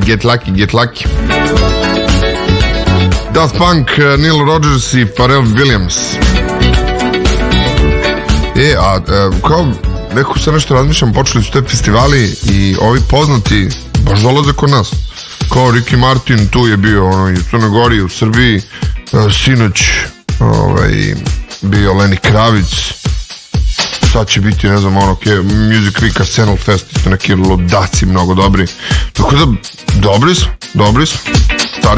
Get Lucky, Get Lucky. Daft Punk, Neil Rogers i Pharrell Williams. Kao neko sad nešto razmišljam, počeli su te festivali i ovi poznati baš dolaze kod nas. Kao Ricky Martin, tu je bio i u Crnoj Gori, u Srbiji, sinoć bio Lenny Kravitz, sad će biti, ne znam, Music Week, Arsenal Fest, isto neki ludaci mnogo dobri, tako da dobri su.